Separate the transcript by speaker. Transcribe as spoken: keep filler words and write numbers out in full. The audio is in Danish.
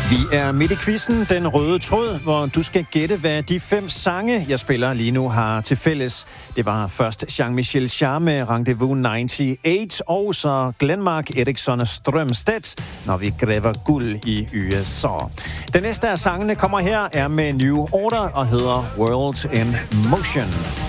Speaker 1: Vi er midt i quizzen, den røde tråd, hvor du skal gætte, hvad de fem sange, jeg spiller lige nu, har til fælles. Det var først Jean-Michel Jarre med Rendezvous otteoghalvfems, og så Glenmark, Eriksson og Strømstedt, når vi græver guld i U S A. Den næste af sangene kommer her, er med New Order og hedder World in Motion.